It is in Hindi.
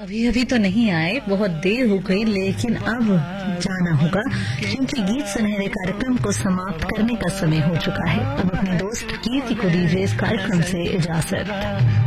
अभी अभी तो नहीं आए, बहुत देर हो गई, लेकिन अब जाना होगा क्योंकि गीत सुनहरे कार्यक्रम को समाप्त करने का समय हो चुका है। अब अपने दोस्त कीर्ति को दीजिए इस कार्यक्रम से इजाजत।